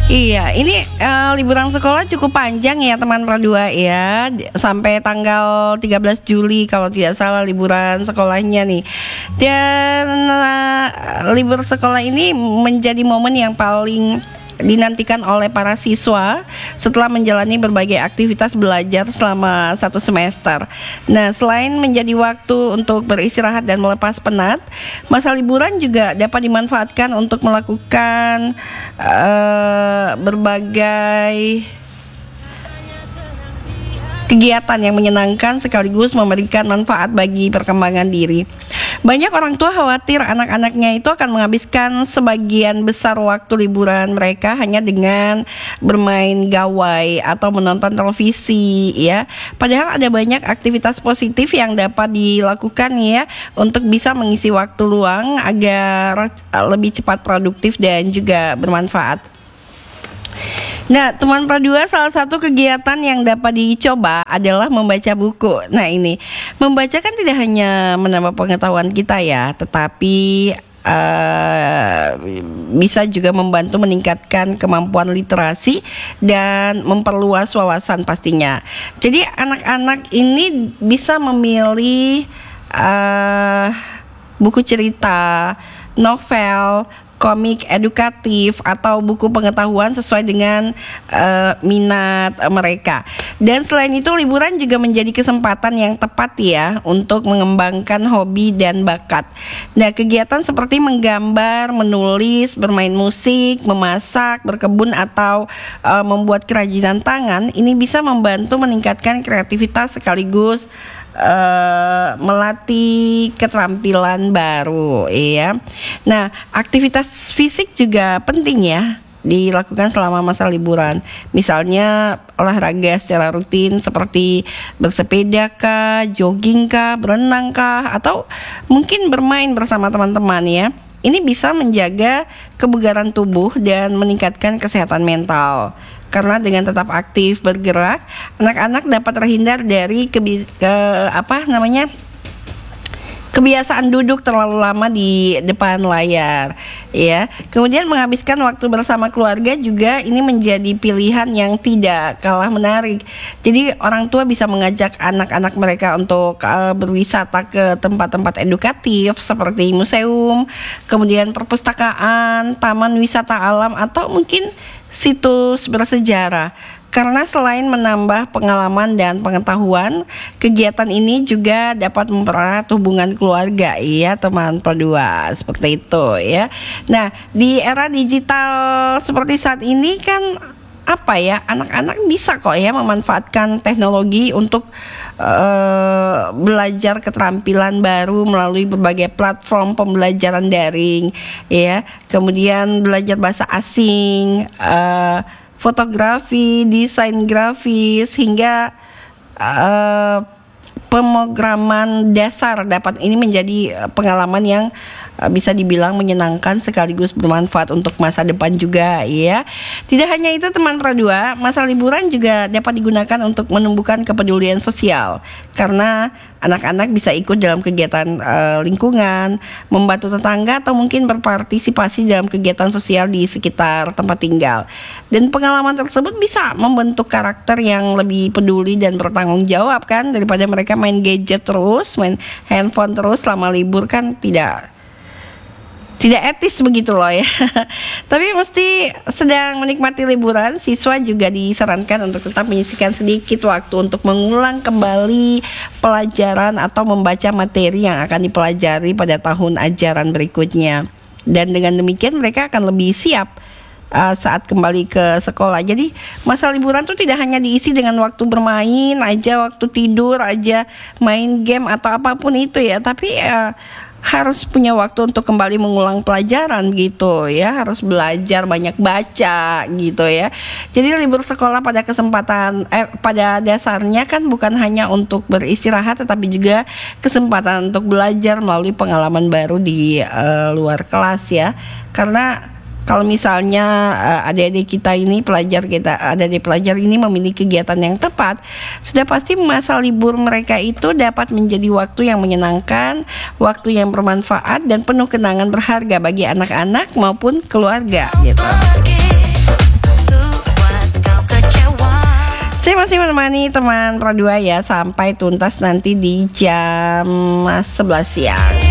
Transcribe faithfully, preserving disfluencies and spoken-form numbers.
Iya, ini eh, liburan sekolah cukup panjang ya teman Pradua ya, D- sampai tanggal tiga belas Juli kalau tidak salah liburan sekolahnya nih. Dan eh, libur sekolah ini menjadi momen yang paling dinantikan oleh para siswa setelah menjalani berbagai aktivitas belajar selama satu semester. Nah, selain menjadi waktu untuk beristirahat dan melepas penat, masa liburan juga dapat dimanfaatkan untuk melakukan uh, berbagai kegiatan yang menyenangkan sekaligus memberikan manfaat bagi perkembangan diri. Banyak orang tua khawatir anak-anaknya itu akan menghabiskan sebagian besar waktu liburan mereka hanya dengan bermain gawai atau menonton televisi ya. Padahal ada banyak aktivitas positif yang dapat dilakukan ya untuk bisa mengisi waktu luang agar lebih cepat produktif dan juga bermanfaat. Nah, teman Pradua, salah satu kegiatan yang dapat dicoba adalah membaca buku. Nah, ini membaca kan tidak hanya menambah pengetahuan kita ya, tetapi uh, bisa juga membantu meningkatkan kemampuan literasi dan memperluas wawasan pastinya. Jadi anak-anak ini bisa memilih uh, buku cerita, novel, komik edukatif atau buku pengetahuan sesuai dengan uh, minat uh, mereka. Dan selain itu liburan juga menjadi kesempatan yang tepat ya untuk mengembangkan hobi dan bakat. Nah, kegiatan seperti menggambar, menulis, bermain musik, memasak, berkebun atau uh, membuat kerajinan tangan ini bisa membantu meningkatkan kreativitas sekaligus Uh, melatih keterampilan baru ya. Nah, aktivitas fisik juga penting ya dilakukan selama masa liburan. Misalnya olahraga secara rutin seperti bersepeda kah, jogging kah, berenang kah, atau mungkin bermain bersama teman-teman ya. Ini bisa menjaga kebugaran tubuh dan meningkatkan kesehatan mental. Karena dengan tetap aktif bergerak, anak-anak dapat terhindar dari kebi- ke apa namanya kebiasaan duduk terlalu lama di depan layar, ya. Kemudian menghabiskan waktu bersama keluarga juga ini menjadi pilihan yang tidak kalah menarik. Jadi orang tua bisa mengajak anak-anak mereka untuk uh, berwisata ke tempat-tempat edukatif seperti museum, kemudian perpustakaan, taman wisata alam atau mungkin situs bersejarah. Karena selain menambah pengalaman dan pengetahuan, kegiatan ini juga dapat mempererat hubungan keluarga ya teman Pradua, seperti itu ya. Nah, di era digital seperti saat ini kan apa ya, anak-anak bisa kok ya memanfaatkan teknologi untuk uh, belajar keterampilan baru melalui berbagai platform pembelajaran daring ya. Kemudian belajar bahasa asing, uh, fotografi, desain grafis hingga uh, pemrograman dasar dapat ini menjadi pengalaman yang bisa dibilang menyenangkan sekaligus bermanfaat untuk masa depan juga ya. Tidak hanya itu teman Pradua, masa liburan juga dapat digunakan untuk menumbuhkan kepedulian sosial karena anak-anak bisa ikut dalam kegiatan uh, lingkungan, membantu tetangga atau mungkin berpartisipasi dalam kegiatan sosial di sekitar tempat tinggal. Dan pengalaman tersebut bisa membentuk karakter yang lebih peduli dan bertanggung jawab kan, daripada mereka main gadget terus, main handphone terus selama libur kan tidak Tidak etis begitu loh ya. Tapi mesti sedang menikmati liburan, siswa juga disarankan untuk tetap menyisihkan sedikit waktu untuk mengulang kembali pelajaran atau membaca materi yang akan dipelajari pada tahun ajaran berikutnya. Dan dengan demikian mereka akan lebih siap uh, saat kembali ke sekolah. Jadi masa liburan tuh tidak hanya diisi dengan waktu bermain aja, waktu tidur aja, main game atau apapun itu ya, tapi uh, harus punya waktu untuk kembali mengulang pelajaran gitu ya, harus belajar banyak baca gitu ya. Jadi libur sekolah pada kesempatan eh pada dasarnya kan bukan hanya untuk beristirahat, tetapi juga kesempatan untuk belajar melalui pengalaman baru di uh, luar kelas ya. Karena kalau misalnya uh, adik-adik kita ini, pelajar kita, adik-adik pelajar ini memiliki kegiatan yang tepat, sudah pasti masa libur mereka itu dapat menjadi waktu yang menyenangkan, waktu yang bermanfaat dan penuh kenangan berharga bagi anak-anak maupun keluarga gitu. Saya masih menemani teman Pro dua ya sampai tuntas nanti di jam sebelas siang.